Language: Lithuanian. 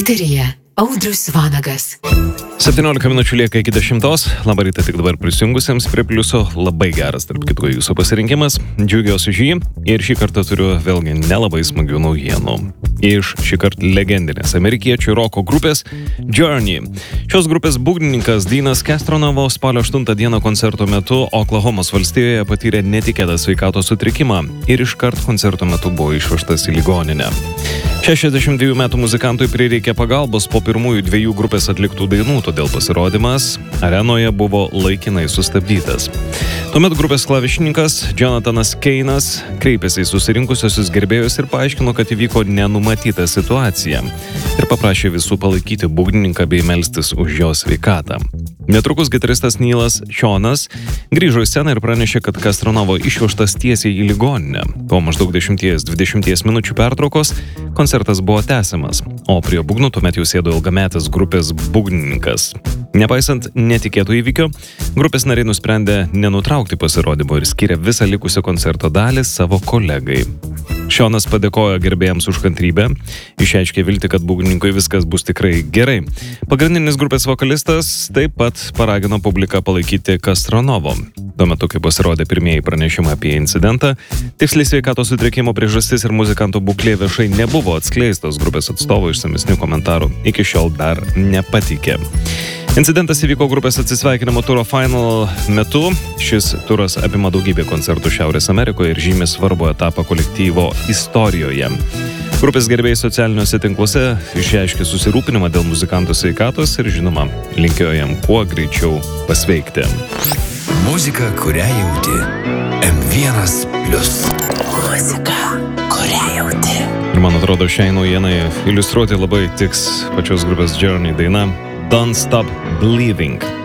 Eteryje Audrius Vanagas. 17 minučių lieka iki 10. Labą rytą tik dabar prisijungusiems prie Pliuso. Labai geras, tarp kitko, jūsų pasirinkimas. Džiaugiuosi už jį ir šį kartą turiu vėlgi nelabai smagių naujienų. Iš šį kartą legendinės amerikiečių roko grupės Journey. Šios grupės būgnininkas Deanas Castronovo spalio 8 dieną koncerto metu Oklahomos valstijoje patyrė netikėtą sveikatos sutrikimą ir iškart koncerto metu buvo išvežtas į ligoninę. 62 metų muzikantui prireikė pagalbos po pirmųjų 2 grupės atliktų dainų, todėl pasirodymas arenoje buvo laikinai sustabdytas. Tuomet grupės klavišininkas Jonathanas Keinas kreipėsi į susirinkusiosius gerbėjus ir paaiškino, kad įvyko nenumatyta situacija ir paprašė visų palaikyti būgnininką bei melstis už jo sveikatą. Netrukus gitaristas Neilas Šionas grįžo į sceną ir pranešė, kad Castronovo išvežtas tiesiai į ligoninę. Po maždaug 10-20 minučių pertraukos koncertas buvo tęsiamas, o prie būgnų tuomet jau sėdo ilgametis grupės būgnininkas. Nepaisant netikėtų įvykio, grupės nariai nusprendė nenutraukti pasirodymo ir skyrė visą likusią koncerto dalį savo kolegai. Šionas padėkojo gerbėjams už kantrybę, išreiškė viltį, kad būgnininkui viskas bus tikrai gerai. Pagrindinis grupės vokalistas taip pat paragino publiką palaikyti Castronovo. Tuo metu, kai pasirodė pirmieji pranešimai apie incidentą, tiksliai sveikatos sutrikimo priežastis ir muzikantų būklė viešai nebuvo atskleistos, grupės atstovo išsamesnių komentarų iki šiol dar nepateikė. Incidentas įvyko grupės atsisveikinimo turo Final metu. Šis turas apima daugybę koncertų Šiaurės Amerikoje ir žymi svarbų etapą kolektyvo istorijoje. Grupės gerbėjai socialiniuose tinkluose išreiškė susirūpinimą dėl muzikantų sveikatos ir, žinoma, linkėjo jam kuo greičiau pasveikti. Muzika, kurią jauti. M1+. Muzika, kurią jauti. Ir man atrodo, šiai naujienai iliustruoti labai tiks pačios grupės Journey daina Don't Stop Believing.